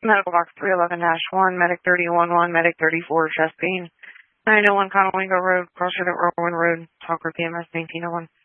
Medical box 311-1, medic 3011, medic 34, chest pain. 901 Conowingo Road, Crossroad at Rowan Road, Talker PMS 1901.